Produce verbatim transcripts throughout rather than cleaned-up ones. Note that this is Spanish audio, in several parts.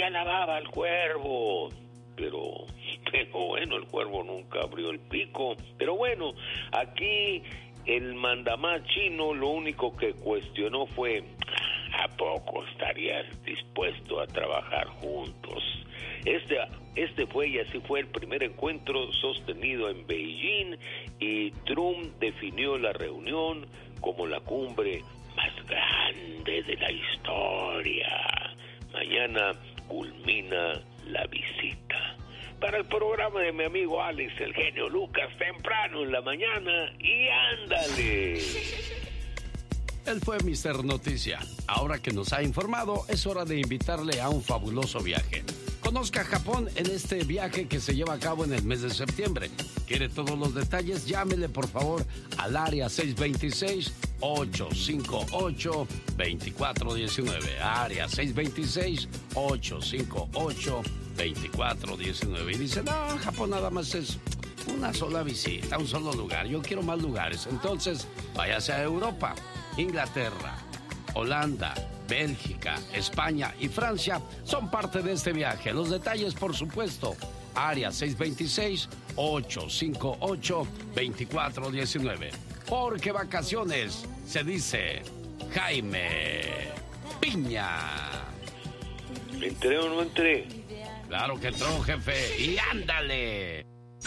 alababa al cuervo. Pero, pero bueno, el cuervo nunca abrió el pico. Pero bueno, aquí el mandamás chino lo único que cuestionó fue: ¿a poco estarías dispuesto a trabajar juntos? Este, este fue y así fue el primer encuentro sostenido en Beijing, y Trump definió la reunión como la cumbre más grande de la historia. Mañana culmina la visita. Para el programa de mi amigo Alex, el genio Lucas, temprano en la mañana, y ándale. Él fue mister Noticia. Ahora que nos ha informado, es hora de invitarle a un fabuloso viaje. Conozca Japón en este viaje que se lleva a cabo en el mes de septiembre. ¿Quiere todos los detalles? Llámele por favor al área seis dos seis, ocho cinco ocho, dos cuatro uno nueve. Área seis dos seis, ocho cinco ocho, dos cuatro uno nueve. Y dice, no, Japón nada más es una sola visita, un solo lugar. Yo quiero más lugares. Entonces, váyase a Europa, Inglaterra, Holanda, Bélgica, España y Francia son parte de este viaje. Los detalles, por supuesto, área seis dos seis, ocho cinco ocho, dos cuatro uno nueve. Porque vacaciones se dice Jaime Piña. ¿Entré o no entré? Claro que entró, jefe. ¡Y ándale!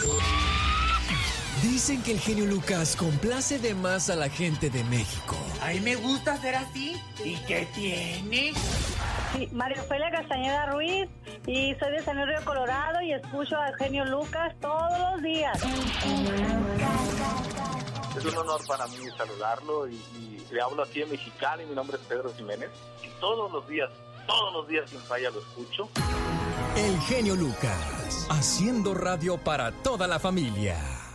Dicen que el genio Lucas complace de más a la gente de México. A mí me gusta ser así. ¿Y qué tiene? Sí, María Ofelia Castañeda Ruiz, y soy de San Luis Río Colorado y escucho al genio Lucas todos los días. Es un honor para mí saludarlo y, y le hablo aquí en Mexicali. Mi nombre es Pedro Jiménez y todos los días, todos los días sin falla lo escucho. El genio Lucas, haciendo radio para toda la familia.